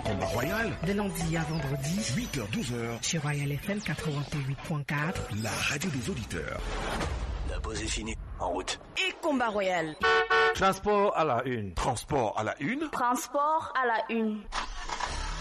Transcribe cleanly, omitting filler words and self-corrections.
Combat Royal. De lundi à vendredi. 8h-12h. Sur Royal FM 88.4. La radio des auditeurs. La pause est finie. En route. Et Combat Royal. Transport à la une. Transport à la une. Transport à la une.